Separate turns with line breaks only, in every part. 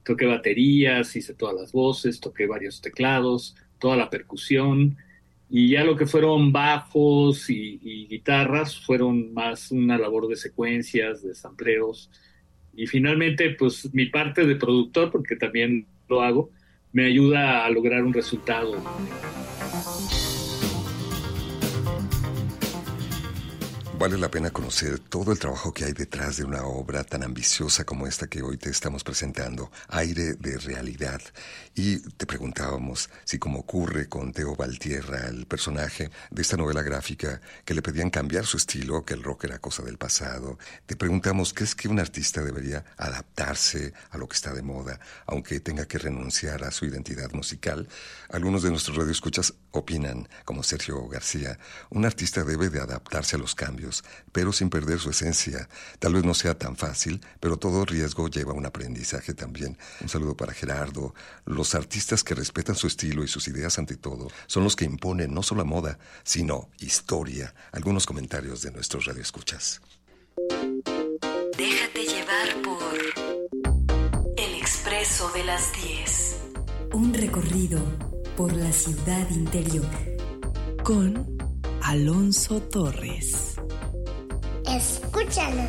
toqué baterías, hice todas las voces, toqué varios teclados, toda la percusión, y ya lo que fueron bajos y guitarras fueron más una labor de secuencias, de sampleos, y finalmente pues mi parte de productor, porque también lo hago, me ayuda a lograr un resultado.
Vale la pena conocer todo el trabajo que hay detrás de una obra tan ambiciosa como esta que hoy te estamos presentando, Aire de Realidad. Y te preguntábamos si, como ocurre con Teo Valtierra, el personaje de esta novela gráfica, que le pedían cambiar su estilo, que el rock era cosa del pasado, te preguntamos, ¿crees que un artista debería adaptarse a lo que está de moda, aunque tenga que renunciar a su identidad musical? Algunos de nuestros radioescuchas opinan, como Sergio García, un artista debe de adaptarse a los cambios, pero sin perder su esencia. Tal vez no sea tan fácil, pero todo riesgo lleva un aprendizaje también. Un saludo para Gerardo. Los artistas que respetan su estilo y sus ideas ante todo son los que imponen no solo moda, sino historia. Algunos comentarios de nuestros radioescuchas.
Déjate llevar por El Expreso de las 10. Un recorrido por la ciudad interior. Con Alonso Torres.
Escúchanos.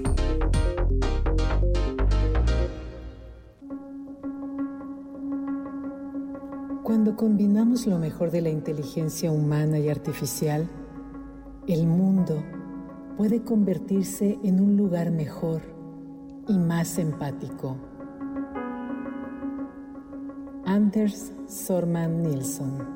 Cuando combinamos lo mejor de la inteligencia humana y artificial, el mundo puede convertirse en un lugar mejor y más empático. Anders Sorman Nilsson.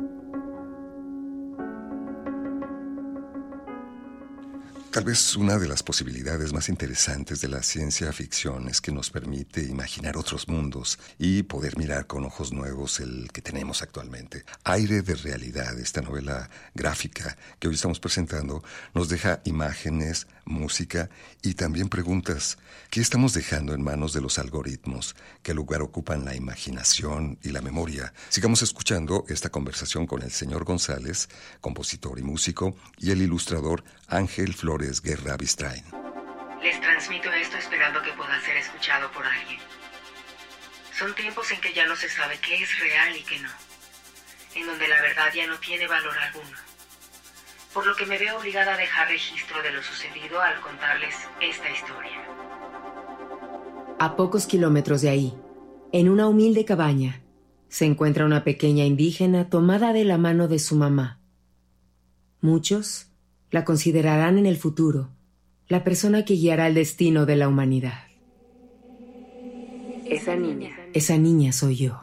Tal vez una de las posibilidades más interesantes de la ciencia ficción es que nos permite imaginar otros mundos y poder mirar con ojos nuevos el que tenemos actualmente. Aire de Realidad, esta novela gráfica que hoy estamos presentando, nos deja imágenes, música y también preguntas. ¿Qué estamos dejando en manos de los algoritmos? ¿Qué lugar ocupan la imaginación y la memoria? Sigamos escuchando esta conversación con el señor González, compositor y músico, y el ilustrador Ángel Flores Guerra Bistrain.
Les transmito esto esperando que pueda ser escuchado por alguien. Son tiempos en que ya no se sabe qué es real y qué no, en donde la verdad ya no tiene valor alguno, por lo que me veo obligada a dejar registro de lo sucedido al contarles esta historia.
A pocos kilómetros de ahí, en una humilde cabaña, se encuentra una pequeña indígena tomada de la mano de su mamá. Muchos la considerarán en el futuro la persona que guiará el destino de la humanidad. Esa niña soy yo.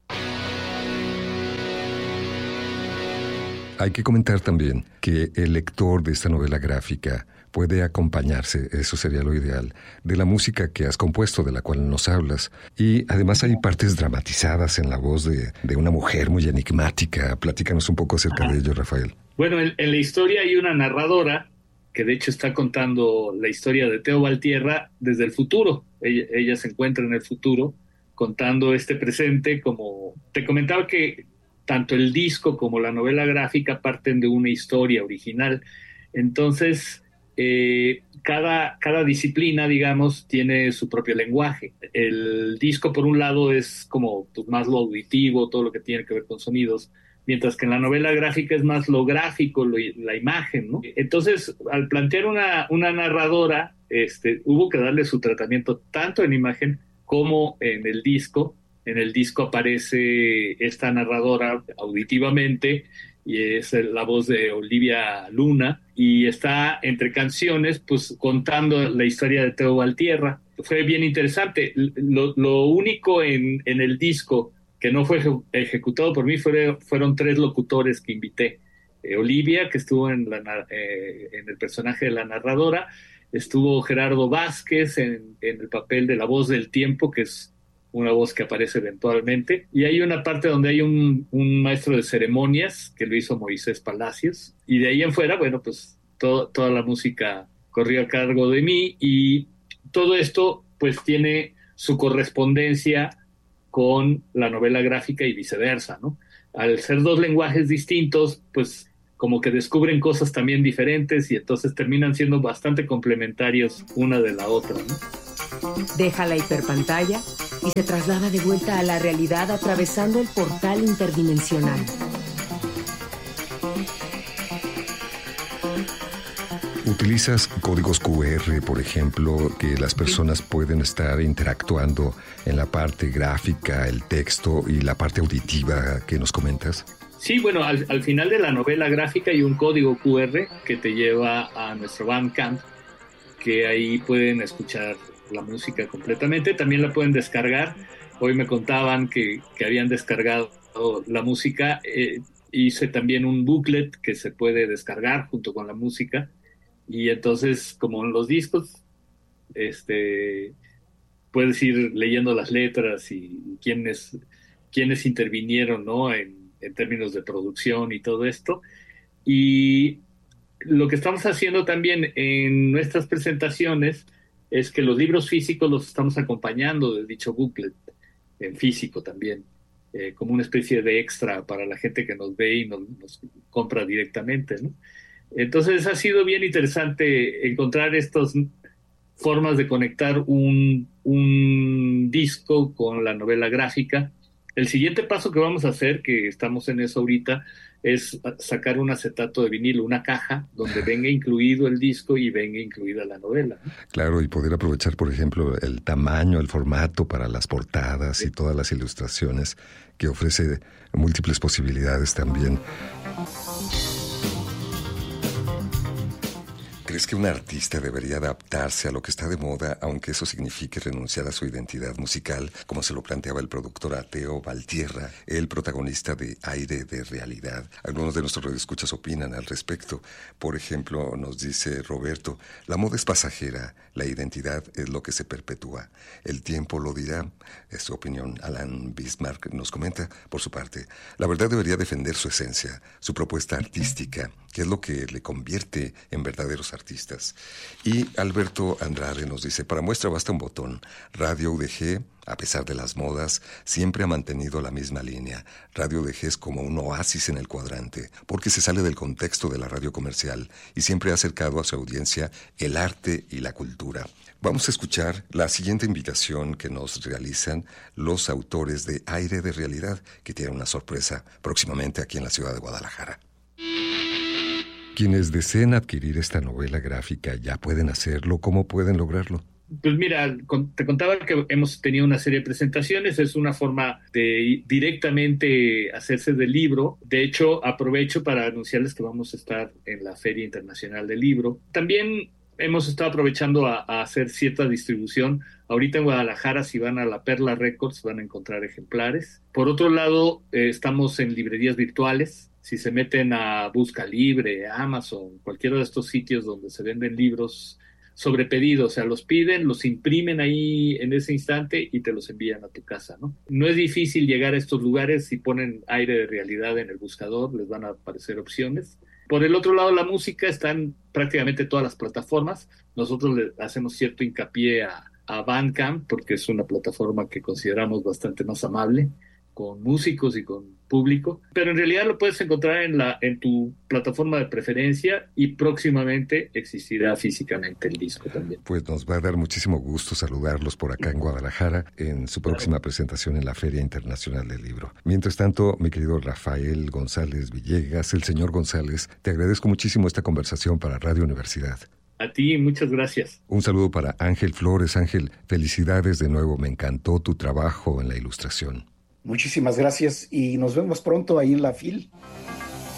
Hay que comentar también que el lector de esta novela gráfica puede acompañarse, eso sería lo ideal, de la música que has compuesto, de la cual nos hablas. Y además hay partes dramatizadas en la voz de una mujer muy enigmática. Platícanos un poco acerca de ello, Rafael.
Bueno, en la historia hay una narradora que de hecho está contando la historia de Teo Valtierra desde el futuro. Ella se encuentra en el futuro contando este presente. Como te comentaba, que tanto el disco como la novela gráfica parten de una historia original. Entonces, cada disciplina, digamos, tiene su propio lenguaje. El disco, por un lado, es como pues, más lo auditivo, todo lo que tiene que ver con sonidos, mientras que en la novela gráfica es más lo gráfico, la imagen, ¿no? Entonces, al plantear una narradora, hubo que darle su tratamiento tanto en imagen como en el disco. En el disco aparece esta narradora auditivamente y es la voz de Olivia Luna, y está entre canciones pues contando la historia de Teo Valtierra. Fue bien interesante. Lo único en el disco que no fue ejecutado por mí fueron 3 locutores que invité. Olivia, que estuvo en el personaje de la narradora, estuvo Gerardo Vázquez en el papel de la voz del tiempo, que es una voz que aparece eventualmente, y hay una parte donde hay un maestro de ceremonias que lo hizo Moisés Palacios, y de ahí en fuera, bueno, pues toda la música corrió a cargo de mí, y todo esto pues tiene su correspondencia con la novela gráfica y viceversa, ¿no? Al ser 2 lenguajes distintos, pues como que descubren cosas también diferentes y entonces terminan siendo bastante complementarios una de la otra, ¿no?
Deja la hiperpantalla y se traslada de vuelta a la realidad atravesando el portal interdimensional.
¿Utilizas códigos QR, por ejemplo, que las personas pueden estar interactuando en la parte gráfica, el texto y la parte auditiva que nos comentas?
Sí, bueno, al final de la novela gráfica hay un código QR que te lleva a nuestro Bandcamp, que ahí pueden escuchar la música completamente. También la pueden descargar. Hoy me contaban que habían descargado la música. Hice también un booklet que se puede descargar junto con la música. Y entonces, como en los discos, puedes ir leyendo las letras y quiénes intervinieron, ¿no? en términos de producción y todo esto. Y lo que estamos haciendo también en nuestras presentaciones es que los libros físicos los estamos acompañando de dicho booklet, en físico también, como una especie de extra para la gente que nos ve y nos compra directamente, ¿no? Entonces ha sido bien interesante encontrar estas formas de conectar un disco con la novela gráfica. El siguiente paso que vamos a hacer, que estamos en eso ahorita, es sacar un acetato de vinilo, una caja donde venga incluido el disco y venga incluida la novela, ¿no?
Claro, y poder aprovechar, por ejemplo, el tamaño, el formato para las portadas y todas las ilustraciones, que ofrece múltiples posibilidades también. ¿Crees que un artista debería adaptarse a lo que está de moda, aunque eso signifique renunciar a su identidad musical, como se lo planteaba el productor Teo Valtierra, el protagonista de Aire de Realidad? Algunos de nuestros radioescuchas opinan al respecto. Por ejemplo, nos dice Roberto, la moda es pasajera, la identidad es lo que se perpetúa. El tiempo lo dirá. Es su opinión. Alan Bismarck nos comenta, por su parte, la verdad debería defender su esencia, su propuesta artística, que es lo que le convierte en verdaderos artistas. Y Alberto Andrade nos dice, para muestra basta un botón. Radio UDG, a pesar de las modas, siempre ha mantenido la misma línea. Radio UDG es como un oasis en el cuadrante, porque se sale del contexto de la radio comercial y siempre ha acercado a su audiencia el arte y la cultura. Vamos a escuchar la siguiente invitación que nos realizan los autores de Aire de Realidad, que tienen una sorpresa próximamente aquí en la ciudad de Guadalajara. Quienes deseen adquirir esta novela gráfica ya pueden hacerlo. ¿Cómo pueden lograrlo?
Pues mira, te contaba que hemos tenido una serie de presentaciones. Es una forma de directamente hacerse del libro. De hecho, aprovecho para anunciarles que vamos a estar en la Feria Internacional del Libro. También hemos estado aprovechando a hacer cierta distribución. Ahorita en Guadalajara, si van a la Perla Records, van a encontrar ejemplares. Por otro lado, estamos en librerías virtuales. Si se meten a Busca Libre, Amazon, cualquiera de estos sitios donde se venden libros sobre pedido, o sea, los piden, los imprimen ahí en ese instante y te los envían a tu casa, ¿no? No es difícil llegar a estos lugares. Si ponen Aire de Realidad en el buscador, les van a aparecer opciones. Por el otro lado, la música está en prácticamente todas las plataformas. Nosotros le hacemos cierto hincapié a Bandcamp, porque es una plataforma que consideramos bastante más amable con músicos y con público, pero en realidad lo puedes encontrar en tu plataforma de preferencia y próximamente existirá físicamente el disco también.
Pues nos va a dar muchísimo gusto saludarlos por acá en Guadalajara en su próxima presentación en la Feria Internacional del Libro. Mientras tanto, mi querido Rafael González Villegas, el señor González, te agradezco muchísimo esta conversación para Radio Universidad.
A ti, muchas gracias.
Un saludo para Ángel Flores. Ángel, felicidades de nuevo, me encantó tu trabajo en la ilustración.
Muchísimas gracias y nos vemos pronto ahí en la FIL.